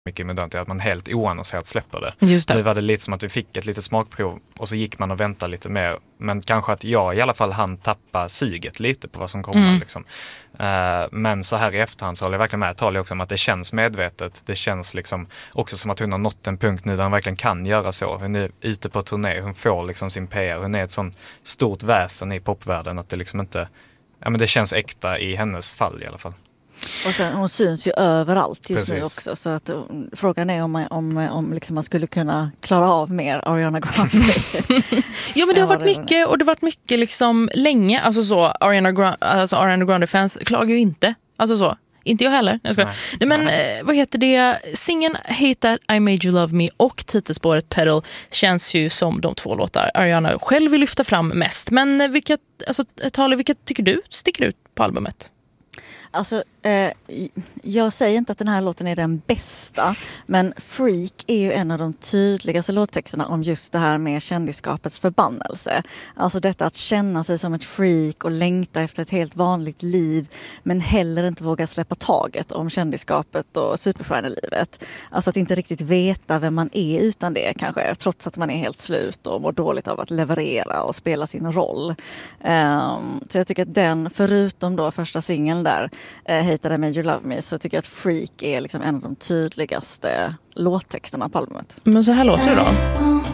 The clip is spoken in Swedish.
mycket med Dante, att man helt oannonserat släpper det. Just det. Nu var det lite som att vi fick ett litet smakprov och så gick man och väntade lite mer. Men kanske att jag i alla fall hann tappa suget lite på vad som kommer. Liksom. Men så här i efterhand så håller jag verkligen med Talia också om att det känns medvetet. Det känns liksom också som att hon har nått en punkt nu där hon verkligen kan göra så. Hon är ute på turné, hon får liksom sin PR. Hon är ett sånt stort väsen i popvärlden att det liksom inte... Ja, men det känns äkta i hennes fall i alla fall. Och sen, hon syns ju överallt just Precis. nu också. Så att, frågan är om liksom man skulle kunna klara av mer Ariana Grande. Ja, men det har varit mycket, och det har varit mycket liksom länge. Alltså så, Ariana Grande-fans klagar ju inte. Alltså så. Inte jag heller. Nej, men vad heter det? Singeln Hate That, I Made You Love Me och titelspåret Pedal känns ju som de två låtar Ariana själv vill lyfta fram mest. Men vilka tycker du sticker ut på albumet? Alltså, jag säger inte att den här låten är den bästa, men Freak är ju en av de tydligaste låttexterna om just det här med kändisskapets förbannelse. Alltså detta att känna sig som ett freak och längta efter ett helt vanligt liv, men heller inte våga släppa taget om kändisskapet och superstjärnelivet. Alltså att inte riktigt veta vem man är utan det kanske, trots att man är helt slut och mår dåligt av att leverera och spela sin roll. Så jag tycker att den, förutom då första singeln där, Hate That I Made You Love Me, så tycker jag att Freak är liksom en av de tydligaste låttexterna på albumet. Men så här låter det då.